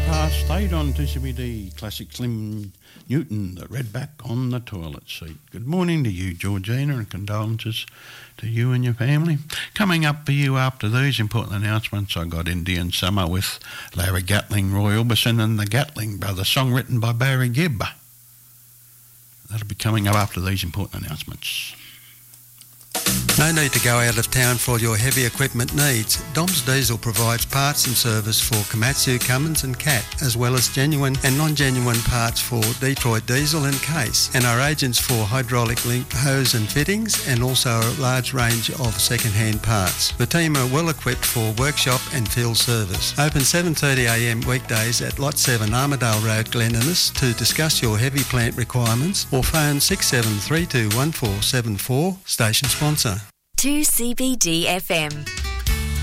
8 on 2CBD Classic Slim Newton, the redback on the toilet seat. Good morning to you, Georgina, and condolences to you and your family. Coming up for you after these important announcements, I got Indian Summer with Larry Gatling, Roy Orbison and the Gatling Brothers, song written by Barry Gibb. That'll be coming up after these important announcements. No need to go out of town for your heavy equipment needs. Dom's Diesel provides parts and service for Komatsu, Cummins and Cat, as well as genuine and non-genuine parts for Detroit Diesel and Case, and are agents for hydraulic link hose and fittings, and also a large range of second-hand parts. The team are well equipped for workshop and field service. Open 7:30am weekdays at Lot 7 Armadale Road, Glen Innes, to discuss your heavy plant requirements, or phone 67321474, station sponsor. 2CBD FM.